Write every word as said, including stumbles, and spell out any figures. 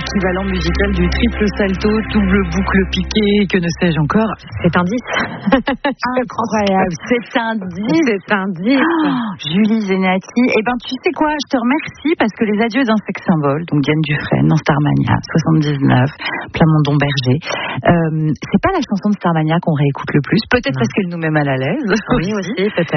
l'équivalent musical du triple salto, double boucle piquée, que ne sais-je encore. C'est un dix. Incroyable, c'est un dix. C'est un dix. Oh, Julie Zenati, eh ben tu sais quoi, je te remercie parce que les adieux d'un sexe symbole, donc Diane Dufresne dans Starmania, soixante-dix-neuf, Plamondon Berger, euh, c'est pas la chanson de Starmania qu'on réécoute le plus, peut-être Non. parce qu'elle nous met mal à l'aise. Oui, aussi, peut-être.